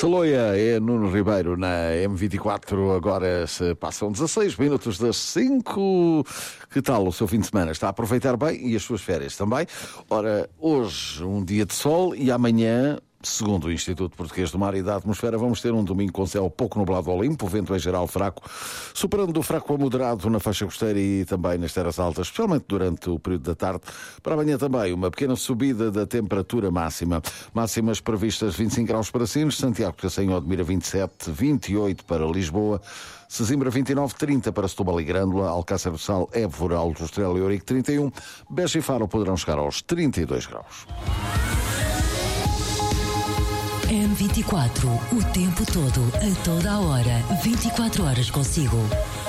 Saloia é Nuno Ribeiro na M24. Agora se passam 16 minutos das 5. Que tal o seu fim de semana? Está a aproveitar bem e as suas férias também? Ora, hoje um dia de sol e amanhã, segundo o Instituto Português do Mar e da Atmosfera, vamos ter um domingo com céu pouco nublado ao limpo, o vento em geral fraco, superando do fraco a moderado na faixa costeira e também nas terras altas, especialmente durante o período da tarde. Para amanhã também uma pequena subida da temperatura máxima. Máximas previstas 25 graus para Sines, Santiago de Cacém e Odmira 27, 28 para Lisboa, Sesimbra 29, 30 para Setúbal e Grândola, Alcácer do Sal, Évora, Alto Estrela e Ourique 31, Beja e Faro poderão chegar aos 32 graus. M24, o tempo todo, a toda a hora, 24 horas consigo.